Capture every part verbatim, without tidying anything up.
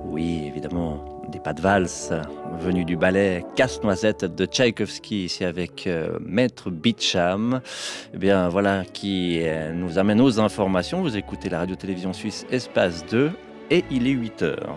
Oui, évidemment, des pas de valse venus du ballet Casse-Noisette de Tchaïkovski, ici avec euh, Maître Beecham. Eh bien, voilà qui euh, nous amène aux informations. Vous écoutez la radio-télévision suisse Espace deux et il est huit heures.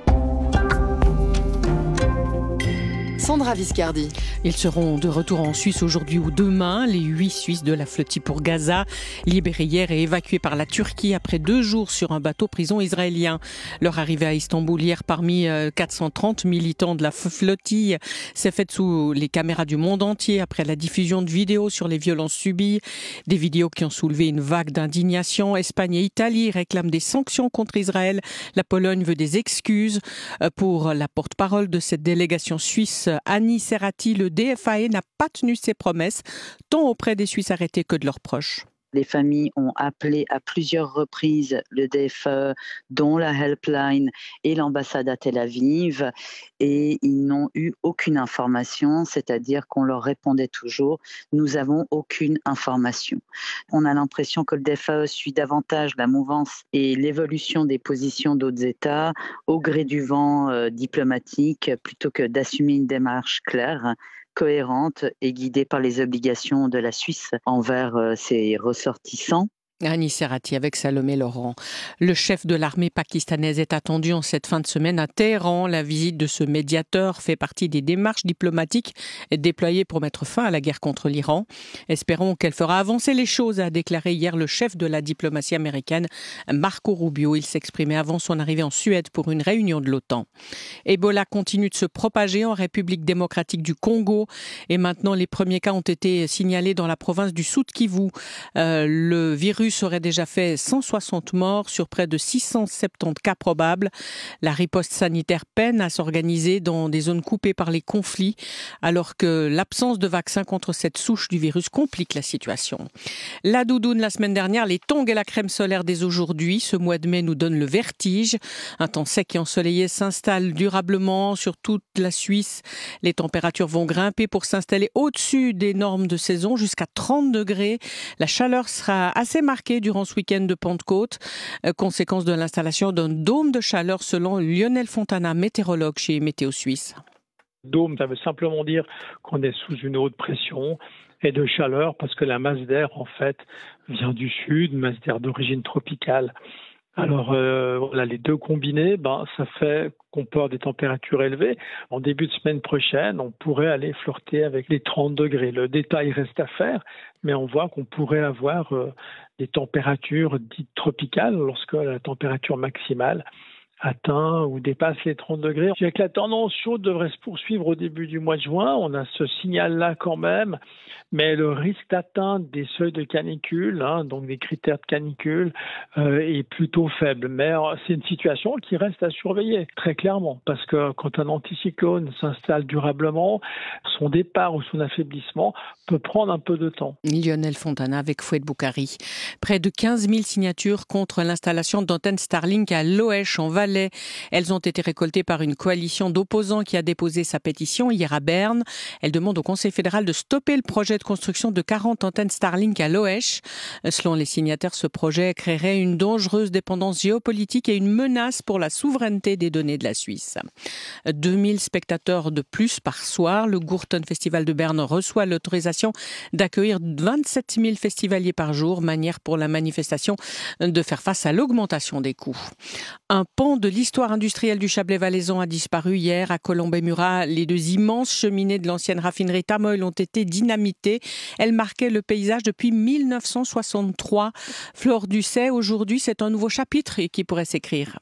Sandra Viscardi. Ils seront de retour en Suisse aujourd'hui ou demain. Les huit Suisses de la flottille pour Gaza, libérés hier et évacués par la Turquie après deux jours sur un bateau prison israélien. Leur arrivée à Istanbul hier parmi quatre cent trente militants de la flottille s'est faite sous les caméras du monde entier après la diffusion de vidéos sur les violences subies. Des vidéos qui ont soulevé une vague d'indignation. Espagne et Italie réclament des sanctions contre Israël. La Pologne veut des excuses. Pour la porte-parole de cette délégation suisse, Annie Serrati, le D F A E n'a pas tenu ses promesses, tant auprès des Suisses arrêtés que de leurs proches. Les familles ont appelé à plusieurs reprises le D F A E, dont la Helpline et l'ambassade à Tel Aviv, et ils n'ont eu aucune information, c'est-à-dire qu'on leur répondait toujours « nous n'avons aucune information ». On a l'impression que le D F A E suit davantage la mouvance et l'évolution des positions d'autres États au gré du vent euh, diplomatique, plutôt que d'assumer une démarche claire, cohérente et guidée par les obligations de la Suisse envers euh, ses ressortissants. Annie Serrati avec Salomé Laurent. Le chef de l'armée pakistanaise est attendu en cette fin de semaine à Téhéran. La visite de ce médiateur fait partie des démarches diplomatiques déployées pour mettre fin à la guerre contre l'Iran. Espérons qu'elle fera avancer les choses, a déclaré hier le chef de la diplomatie américaine, Marco Rubio. Il s'exprimait avant son arrivée en Suède pour une réunion de l'OTAN. Ebola continue de se propager en République démocratique du Congo et maintenant les premiers cas ont été signalés dans la province du Sud-Kivu. Euh, le virus aurait déjà fait cent soixante morts sur près de six cent soixante-dix cas probables. La riposte sanitaire peine à s'organiser dans des zones coupées par les conflits, alors que l'absence de vaccin contre cette souche du virus complique la situation. La doudoune la semaine dernière, les tongs et la crème solaire dès aujourd'hui. Ce mois de mai nous donne le vertige. Un temps sec et ensoleillé s'installe durablement sur toute la Suisse. Les températures vont grimper pour s'installer au-dessus des normes de saison, jusqu'à trente degrés. La chaleur sera assez marquée durant ce week-end de Pentecôte, euh, conséquence de l'installation d'un dôme de chaleur selon Lionel Fontana, météorologue chez Météo Suisse. Dôme, ça veut simplement dire qu'on est sous une haute pression et de chaleur parce que la masse d'air, en fait, vient du sud, masse d'air d'origine tropicale. Alors euh, voilà, les deux combinés, ben, ça fait qu'on peut avoir des températures élevées. En début de semaine prochaine, on pourrait aller flirter avec les trente degrés. Le détail reste à faire, mais on voit qu'on pourrait avoir euh, des températures dites tropicales lorsque la température maximale atteint ou dépasse les trente degrés. Je dirais que la tendance chaude devrait se poursuivre au début du mois de juin. On a ce signal-là quand même, mais le risque d'atteindre des seuils de canicule, hein, donc des critères de canicule, euh, est plutôt faible. Mais euh, c'est une situation qui reste à surveiller, très clairement, parce que quand un anticyclone s'installe durablement, son départ ou son affaiblissement peut prendre un peu de temps. Lionel Fontana avec Fouet de Boucari. Près de quinze mille signatures contre l'installation d'antennes Starlink à Loèche en Valais. Elles ont été récoltées par une coalition d'opposants qui a déposé sa pétition hier à Berne. Elle demande au Conseil fédéral de stopper le projet de construction de quarante antennes Starlink à Loèche. Selon les signataires, ce projet créerait une dangereuse dépendance géopolitique et une menace pour la souveraineté des données de la Suisse. deux mille spectateurs de plus par soir. Le Gurten Festival de Berne reçoit l'autorisation d'accueillir vingt-sept mille festivaliers par jour, manière pour la manifestation de faire face à l'augmentation des coûts. Un pan de l'histoire industrielle du Chablais valaisan a disparu hier à Colombey-Murat. Les deux immenses cheminées de l'ancienne raffinerie Tamoil ont été dynamitées. Elles marquaient le paysage depuis mille neuf cent soixante-trois. Flore Ducet, aujourd'hui, c'est un nouveau chapitre qui pourrait s'écrire.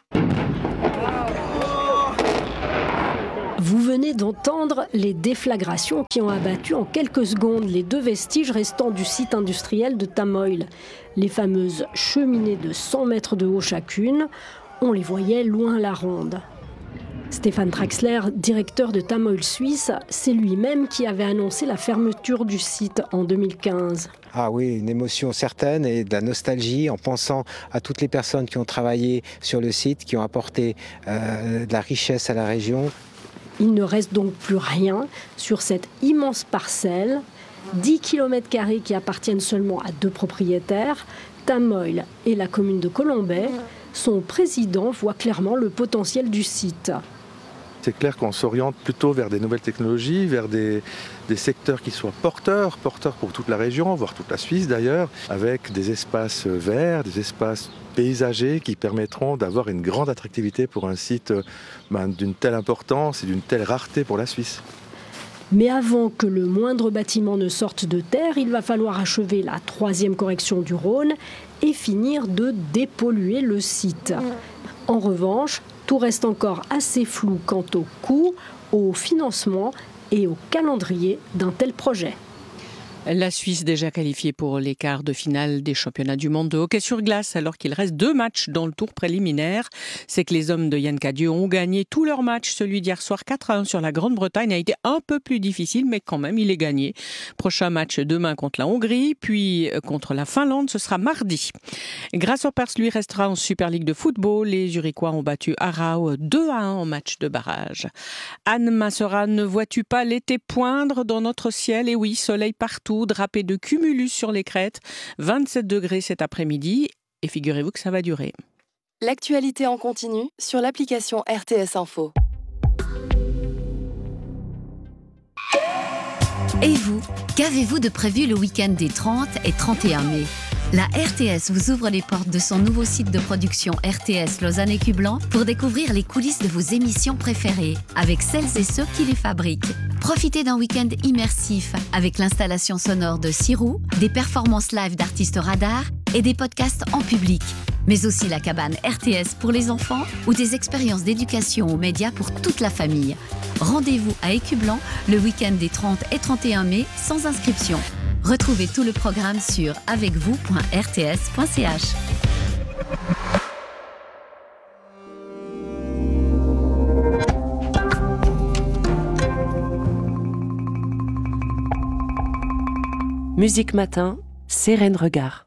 Vous venez d'entendre les déflagrations qui ont abattu en quelques secondes les deux vestiges restants du site industriel de Tamoil. Les fameuses cheminées de cent mètres de haut chacune, on les voyait loin la ronde. Stéphane Traxler, directeur de Tamoil Suisse, c'est lui-même qui avait annoncé la fermeture du site en deux mille quinze. Ah oui, une émotion certaine et de la nostalgie en pensant à toutes les personnes qui ont travaillé sur le site, qui ont apporté euh, de la richesse à la région. Il ne reste donc plus rien sur cette immense parcelle, dix kilomètres carrés qui appartiennent seulement à deux propriétaires, Tamoil et la commune de Colombey. son président voit clairement le potentiel du site. C'est clair qu'on s'oriente plutôt vers des nouvelles technologies, vers des, des secteurs qui soient porteurs, porteurs pour toute la région, voire toute la Suisse d'ailleurs, avec des espaces verts, des espaces paysagers qui permettront d'avoir une grande attractivité pour un site ben, d'une telle importance et d'une telle rareté pour la Suisse. Mais avant que le moindre bâtiment ne sorte de terre, il va falloir achever la troisième correction du Rhône et finir de dépolluer le site. En revanche, tout reste encore assez flou quant au coût, au financement et au calendrier d'un tel projet. La Suisse déjà qualifiée pour les quarts de finale des championnats du monde de hockey sur glace alors qu'il reste deux matchs dans le tour préliminaire. C'est que les hommes de Yann Cadieux ont gagné tous leurs matchs. Celui d'hier soir quatre à un sur la Grande-Bretagne a été un peu plus difficile mais quand même il est gagné. Prochain match demain contre la Hongrie puis contre la Finlande, ce sera mardi. Grasshoppers lui restera en Super League de football. Les Zurichois ont battu Aarau deux à un en match de barrage. Anne Massera, ne vois-tu pas l'été poindre dans notre ciel? Et oui, soleil partout, drapé de cumulus sur les crêtes, vingt-sept degrés cet après-midi, et figurez-vous que ça va durer. L'actualité en continu sur l'application R T S Info. Et vous, qu'avez-vous de prévu le week-end des trente et trente et un mai? La R T S vous ouvre les portes de son nouveau site de production R T S Lausanne Écublens pour découvrir les coulisses de vos émissions préférées avec celles et ceux qui les fabriquent. Profitez d'un week-end immersif avec l'installation sonore de Sirou, des performances live d'artistes radars et des podcasts en public. Mais aussi la cabane R T S pour les enfants ou des expériences d'éducation aux médias pour toute la famille. Rendez-vous à Écublens le week-end des trente et trente et un mai sans inscription. Retrouvez tout le programme sur avec vous point r t s point c h. Musique Matin, Sérène Regard.